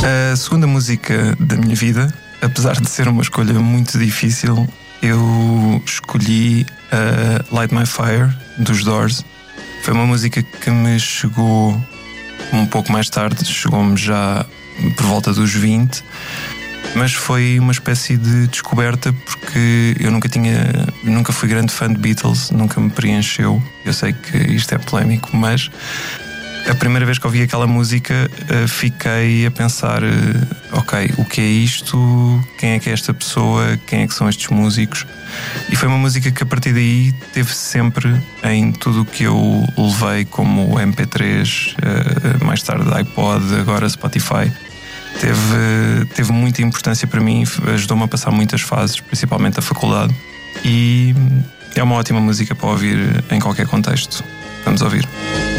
A segunda música da minha vida, apesar de ser uma escolha muito difícil, eu escolhi Light My Fire, dos Doors. Foi uma música que me chegou um pouco mais tarde, chegou-me já por volta dos 20, mas foi uma espécie de descoberta, porque eu nunca fui grande fã de Beatles, nunca me preencheu. Eu sei que isto é polémico, mas a primeira vez que ouvi aquela música fiquei a pensar, ok, o que é isto? Quem é que é esta pessoa? Quem é que são estes músicos? E foi uma música que a partir daí teve sempre em tudo o que eu levei, como MP3, mais tarde iPod, agora Spotify. Teve muita importância para mim, ajudou-me a passar muitas fases, principalmente a faculdade. E é uma ótima música para ouvir em qualquer contexto. Vamos ouvir.